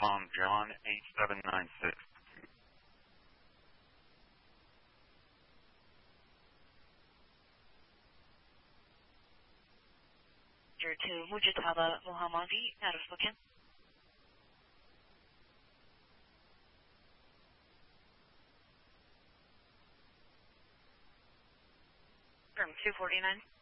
Tom John 8796. To Mujtaba Mohammadi out of Spokane. From 249.